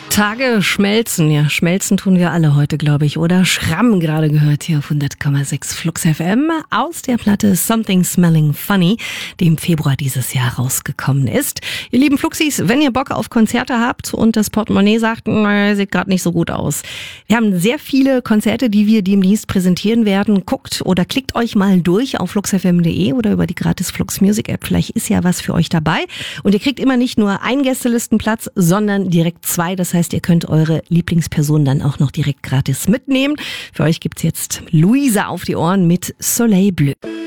Tage schmelzen. Ja, schmelzen tun wir alle heute, glaube ich, oder? Schramm gerade gehört hier auf 100,6 Flux FM aus der Platte Something Smelling Funny, die im Februar dieses Jahr rausgekommen ist. Ihr lieben Fluxis, wenn ihr Bock auf Konzerte habt und das Portemonnaie sagt, naja, sieht gerade nicht so gut aus. Wir haben sehr viele Konzerte, die wir demnächst präsentieren werden. Guckt oder klickt euch mal durch auf fluxfm.de oder über die gratis Flux Music App. Vielleicht ist ja was für euch dabei. Und ihr kriegt immer nicht nur einen Gästelistenplatz, sondern direkt 2. Das heißt, ihr könnt eure Lieblingsperson dann auch noch direkt gratis mitnehmen. Für euch gibt's jetzt Luisa auf die Ohren mit Soleil Bleu.